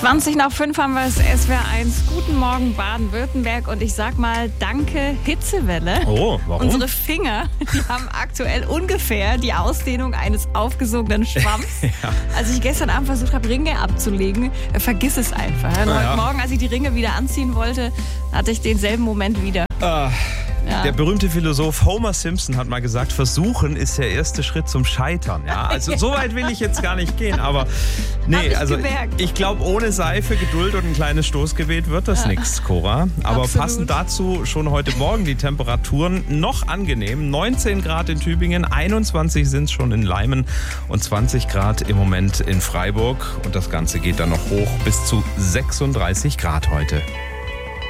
20:05 haben wir es, SWR1. Guten Morgen Baden-Württemberg und ich sag mal danke Hitzewelle. Oh, warum? Unsere Finger, die haben aktuell ungefähr die Ausdehnung eines aufgesogenen Schwamms. Ja. Als ich gestern Abend versucht habe, Ringe abzulegen, vergiss es einfach. Und heute Morgen, als ich die Ringe wieder anziehen wollte, hatte ich denselben Moment wieder. Ja. Der berühmte Philosoph Homer Simpson hat mal gesagt, Versuchen ist der erste Schritt zum Scheitern. Ja, also so weit will ich jetzt gar nicht gehen, aber nee, also ich glaube, ohne Seife, Geduld und ein kleines Stoßgebet wird das nichts, Cora. Aber Absolut. Passend dazu schon heute Morgen die Temperaturen noch angenehm. 19 Grad in Tübingen, 21 sind es schon in Leimen und 20 Grad im Moment in Freiburg. Und das Ganze geht dann noch hoch bis zu 36 Grad heute.